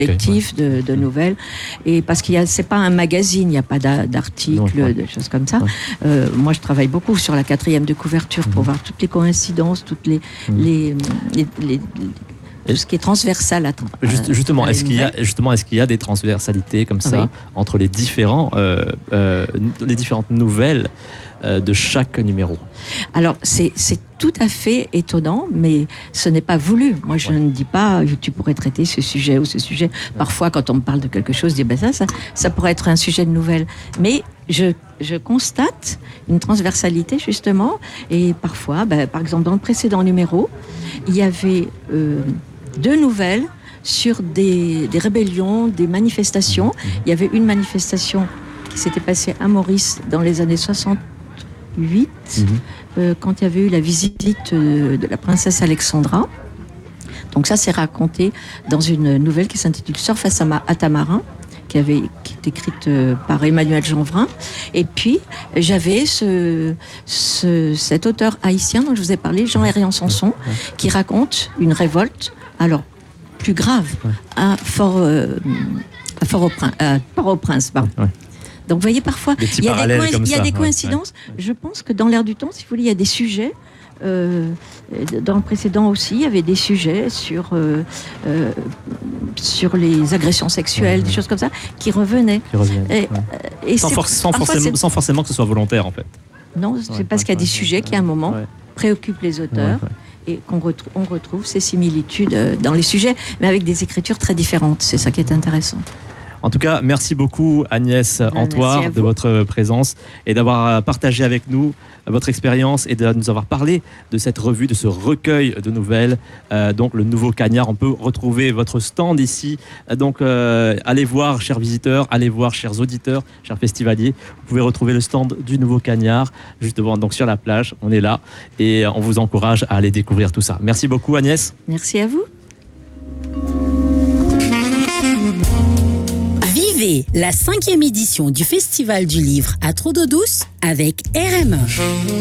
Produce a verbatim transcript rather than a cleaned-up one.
collectif okay, ouais. de, de nouvelles, et parce qu'il y a, c'est pas un magazine, il n'y a pas d'articles, non, de choses comme ça. Ouais. Euh, moi, je travaille beaucoup sur la quatrième de couverture mmh. pour voir toutes les coïncidences, toutes les, mmh. les, les, les, les ce qui est transversal à, Juste, justement, est-ce qu'il y a justement est-ce qu'il y a des transversalités comme ça oui. entre les différents euh, euh, les différentes nouvelles euh, de chaque numéro? Alors c'est c'est tout à fait étonnant, mais ce n'est pas voulu. Moi, je ouais. ne dis pas tu pourrais traiter ce sujet ou ce sujet. Parfois, quand on me parle de quelque chose, je dis ben ça, ça, ça pourrait être un sujet de nouvelle. Mais je je constate une transversalité justement, et parfois, ben, par exemple dans le précédent numéro, il y avait euh, deux nouvelles sur des, des rébellions, des manifestations. Il y avait une manifestation qui s'était passée à Maurice dans les années soixante-huit, mmh. euh, quand il y avait eu la visite euh, de la princesse Alexandra. Donc ça, c'est raconté dans une nouvelle qui s'intitule Surf à Tamarin, qui avait qui est écrite euh, par Emmanuel Jeanvrin. Et puis j'avais ce, ce cet auteur haïtien dont je vous ai parlé, Jean-Hérien Sanson, qui raconte une révolte. Alors, plus grave, ouais. à Fort, euh, à Fort-au-Prince, à Port-au-Prince, pardon. Ouais. Donc, vous voyez, parfois, il y a des, coïnc- il y a des coïncidences. Ouais. Je pense que dans l'air du temps, si vous voulez, il y a des sujets. Euh, dans le précédent aussi, il y avait des sujets sur, euh, euh, sur les agressions sexuelles, ouais, des ouais. choses comme ça, qui revenaient. Qui reviennent. Et, ouais. et sans, for- sans, forcément, sans forcément que ce soit volontaire, en fait. Non, c'est ouais, parce ouais, qu'il y a des ouais, sujets ouais, qui, à un moment, ouais. préoccupent les auteurs. Ouais, ouais. Et qu'on retrouve, on retrouve ces similitudes dans les sujets, mais avec des écritures très différentes. C'est ça qui est intéressant. En tout cas, merci beaucoup Agnès ah, Antoire de votre présence et d'avoir partagé avec nous votre expérience et de nous avoir parlé de cette revue, de ce recueil de nouvelles. Euh, donc le Nouveau Cagnard, on peut retrouver votre stand ici. Donc euh, allez voir, chers visiteurs, allez voir, chers auditeurs, chers festivaliers. Vous pouvez retrouver le stand du Nouveau Cagnard justement donc sur la plage. On est là et on vous encourage à aller découvrir tout ça. Merci beaucoup Agnès. Merci à vous. Vivez la cinquième édition du Festival du Livre à Troudodouce avec R M E.